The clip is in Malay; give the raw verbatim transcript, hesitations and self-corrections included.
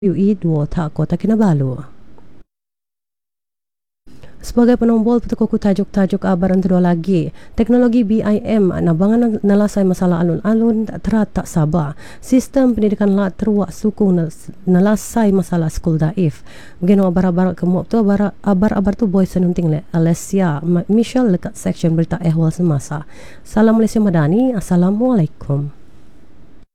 U I dua tak Kota Kinabalu. Sebagai penombol petukuku tajuk-tajuk abaran kedua lagi, teknologi B I M nabangan nalasai masalah alun-alun terat tak sabar. Sistem pendidikan lat teruak sukung nalasai masalah skul daif. Begini abar-abar kemuk tu abar abar tu boy senunting le Alessia Michelle lekat section berita ehwal semasa. Salam Malaysia Madani. Assalamualaikum.